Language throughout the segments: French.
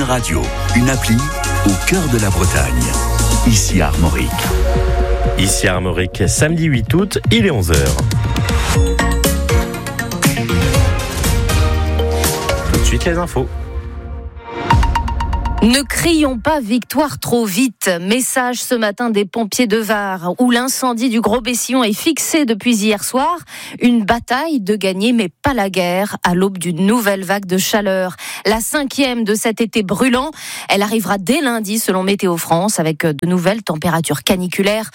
Radio, une appli au cœur de la Bretagne. Ici à Armorique. Ici à Armorique, samedi 8 août, il est 11h. Tout de suite les infos. Ne crions pas victoire trop vite. Message ce matin des pompiers de Var, où l'incendie du Gros Bessillon est fixé depuis hier soir. Une bataille de gagner, mais pas la guerre, à l'aube d'une nouvelle vague de chaleur. La 5e de cet été brûlant. Elle arrivera dès lundi, selon Météo France, avec de nouvelles températures caniculaires.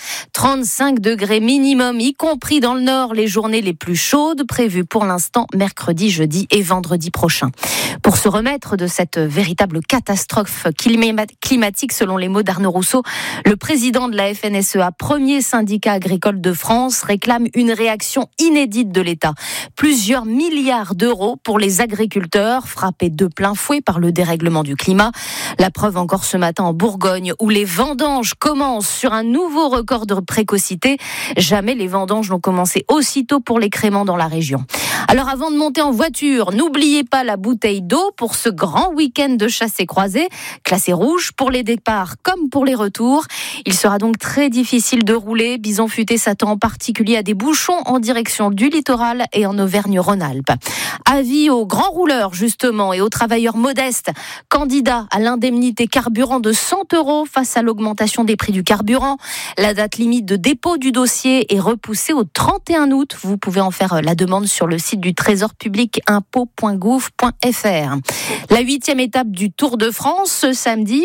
35 degrés minimum, y compris dans le nord, les journées les plus chaudes, prévues pour l'instant mercredi, jeudi et vendredi prochain. Pour se remettre de cette véritable catastrophe climatique, selon les mots d'Arnaud Rousseau, le président de la FNSEA, premier syndicat agricole de France, réclame une réaction inédite de l'État. Plusieurs milliards d'euros pour les agriculteurs frappés de plein fouet par le dérèglement du climat. La preuve encore ce matin en Bourgogne, où les vendanges commencent sur un nouveau record de précocité. Jamais les vendanges n'ont commencé aussitôt pour les créments dans la région. Alors avant de monter en voiture, n'oubliez pas la bouteille d'eau pour ce grand week-end de chassé-croisé, classé rouge pour les départs comme pour les retours. Il sera donc très difficile de rouler. Bison Futé s'attend en particulier à des bouchons en direction du littoral et en Auvergne-Rhône-Alpes. Avis aux grands rouleurs justement et aux travailleurs modestes, candidats à l'indemnité carburant de 100 € face à l'augmentation des prix du carburant. La date limite de dépôt du dossier est repoussée au 31 août. Vous pouvez en faire la demande sur le site du Trésor public impôts.gouv.fr. La 8e étape du Tour de France ce samedi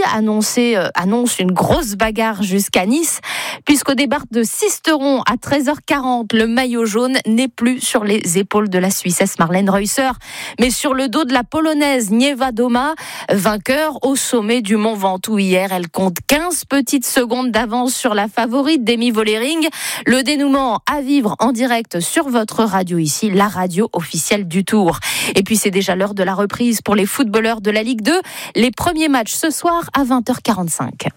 annonce une grosse bagarre jusqu'à Nice, puisqu'au départ de Sisteron à 13h40, le maillot jaune n'est plus sur les épaules de la Suissesse Marlène Reusser, mais sur le dos de la Polonaise Nieva Doma, vainqueur au sommet du Mont Ventoux hier. Elle compte 15 petites secondes d'avance sur la favorite Demi Vollering. Le dénouement à vivre en direct sur votre radio ici, la radio officielle du Tour. Et puis c'est déjà l'heure de la reprise pour les footballeurs de la Ligue 2. Les premiers matchs ce soir à 20h45.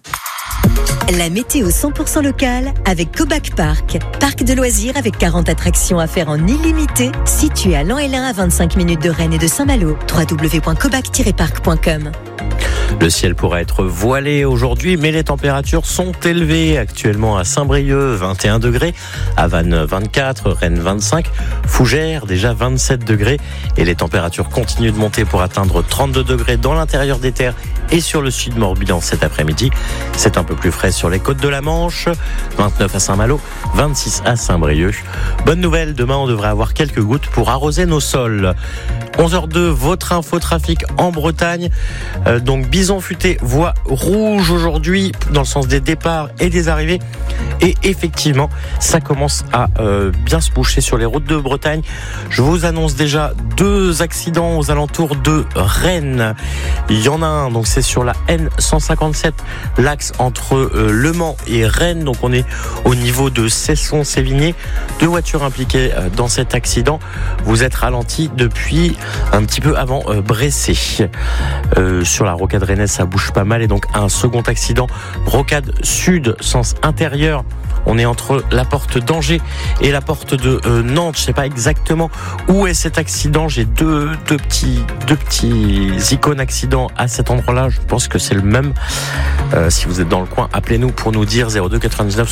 La météo 100% locale avec Cobac Park. Parc de loisirs avec 40 attractions à faire en illimité, situé à Lan-Hélin à 25 minutes de Rennes et de Saint-Malo. www.cobac-park.com. Le ciel pourrait être voilé aujourd'hui, mais les températures sont élevées. Actuellement à Saint-Brieuc, 21 degrés, à Vannes, 24, Rennes, 25, Fougères, déjà 27 degrés. Et les températures continuent de monter pour atteindre 32 degrés dans l'intérieur des terres et sur le sud Morbihan cet après-midi. C'est un peu plus frais sur les côtes de la Manche, 29 à Saint-Malo, 26 à Saint-Brieuc. Bonne nouvelle, demain on devrait avoir quelques gouttes pour arroser nos sols. 11h02, votre infotrafic en Bretagne. Donc Bison Futé, voie rouge aujourd'hui dans le sens des départs et des arrivées. Et effectivement, ça commence à bien se boucher sur les routes de Bretagne. Je vous annonce déjà 2 accidents aux alentours de Rennes. Il y en a un, donc c'est sur la N157, l'axe entre Le Mans et Rennes. Donc on est au niveau de Cesson-Sévigné. 2 voitures impliquées dans cet accident. Vous êtes ralenti depuis un petit peu avant Bressé. Sur la rocade rennaise, ça bouge pas mal. Et donc un second accident, rocade sud, sens intérieur. On est entre la porte d'Angers et la porte de Nantes. Je sais pas exactement où est cet accident. J'ai deux petits icônes accidents à cet endroit-là. Je pense que c'est le même. Si vous êtes dans le coin, appelez-nous pour nous dire 02 99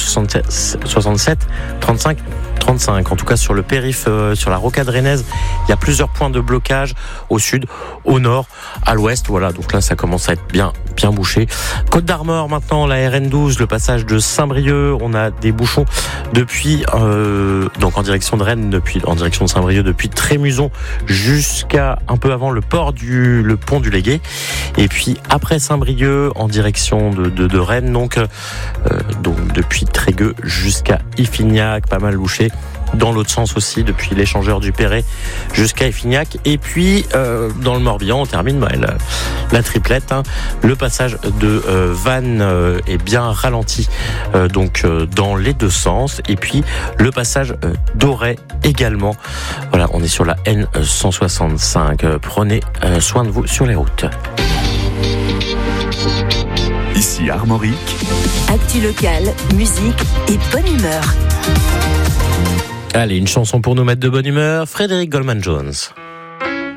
67 35 35. En tout cas, sur le périph', sur la rocade rennaise, il y a plusieurs points de blocage au sud, au nord, à l'ouest. Voilà, donc là, ça commence à être bien bouché. Côte d'Armor, maintenant, la RN12, le passage de Saint-Brieuc. On a des bouchons depuis, donc en direction de Rennes, en direction de Saint-Brieuc, depuis Trémuson jusqu'à un peu avant le pont du Légué. Et puis après Saint-Brieuc, en direction de Rennes, donc depuis Trégueux jusqu'à Iffignac, pas mal bouché. Dans l'autre sens aussi, depuis l'échangeur du Perret jusqu'à Iffignac. Et puis dans le Morbihan, on termine la triplette. Le passage de Vannes est bien ralenti, donc dans les deux sens. Et puis le passage d'Auray également. Voilà, on est sur la N165. Prenez soin de vous sur les routes. Ici Armorique. Actu locale, musique et bonne humeur. Allez, une chanson pour nous mettre de bonne humeur. Frédéric Goldman Jones.